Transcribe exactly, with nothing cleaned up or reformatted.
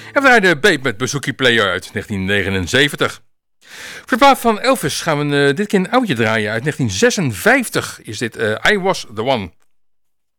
En we draaien Babe met Bouzouki Player uit negentien negenenzeventig. Voor de plaat van Elvis gaan we uh, dit keer een oudje draaien. Uit negentien zesenvijftig is dit uh, I Was The One.